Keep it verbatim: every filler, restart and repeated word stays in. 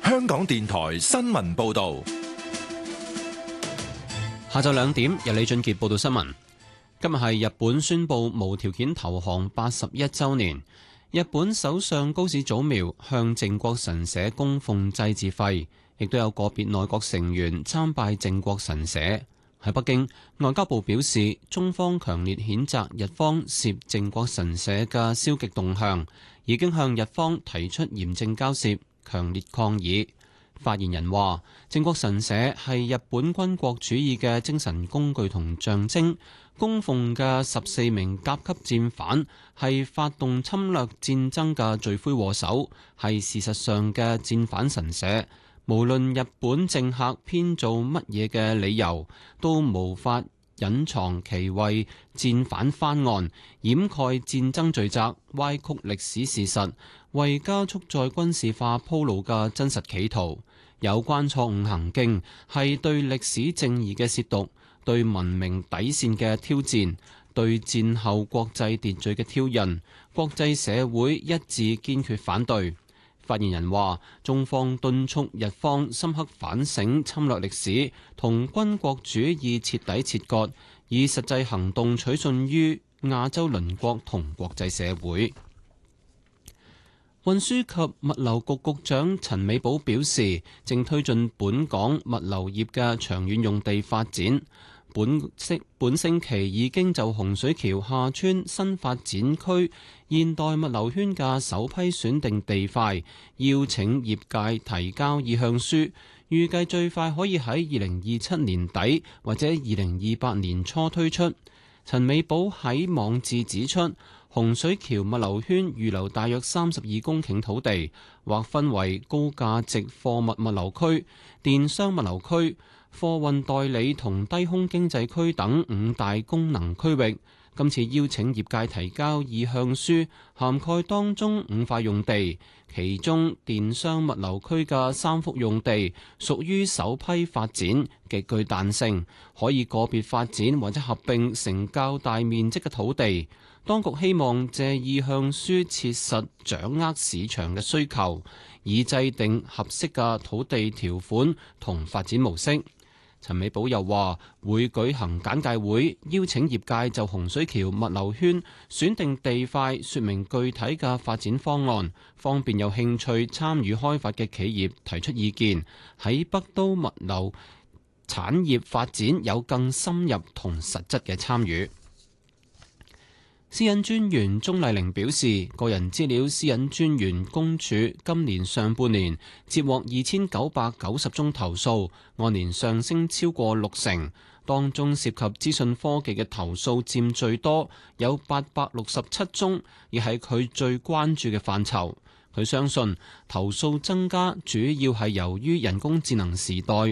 香港電台新聞報道。 下晝兩點，由李俊傑報道新聞。今日係日本宣布無條件投降八十一週年。日本首相高市早苗向靖國神社供奉祭祀費，亦都有個別內閣成員參拜靖國神社。喺北京，外交部表示，中方強烈譴責日方涉靖國神社嘅消極動向，已經向日方提出嚴正交涉，強烈抗議。發言人話，靖國神社係日本軍國主義嘅精神工具同象徵，供奉嘅十四名甲級戰犯係發動侵略戰爭嘅罪魁禍首，係事實上嘅戰犯神社。無論日本政客編造乜嘢嘅理由，都無法隱藏其為戰犯翻案、掩蓋戰爭罪責、歪曲歷史事實、為加速再軍事化鋪路嘅真實企圖。有關錯誤行徑係對歷史正義嘅褻瀆，對文明底線嘅挑戰，對戰後國際秩序嘅挑釁。國際社會一致堅決反對。發言人話，中方敦促日方深刻反省侵略歷史，同軍國主義徹底切割，以實際行動取信於亞洲鄰國同國際社會。運輸及物流局局長陳美寶表示，正推進本港物流業嘅長遠用地發展。本星本星期已經就洪水橋廈村新發展區現代物流圈嘅首批選定地塊，邀請業界提交意向書，預計最快可以喺二零二七年底或者二零二八年初推出。陳美寶喺網誌指出，洪水橋物流圈預留大約三十二公頃土地，劃分為高價值貨物物流區、電商物流區、貨運代理同低空經濟區等五大功能區域。今次邀請業界提交意向書，涵蓋當中五塊用地，其中電商物流區嘅三幅用地屬於首批發展，極具彈性，可以個別發展或者合併成較大面積嘅土地。當局希望借意向書切實掌握市場嘅需求，以制定合適嘅土地條款同發展模式。陳美寶又話會舉行簡介會，邀請業界就洪水橋物流圈選定地塊，說明具體嘅發展方案，方便有興趣參與開發嘅企業提出意見，喺北都物流產業發展有更深入同實質嘅參與。私隱專員鍾麗玲表示，個人資料私隱專員公署今年上半年接獲二千九百九十宗投訴，按年上升超過六成，當中涉及資訊科技嘅投訴佔最多，有八百六十七宗，亦係佢最關注嘅範疇。佢相信投訴增加主要係由於人工智能時代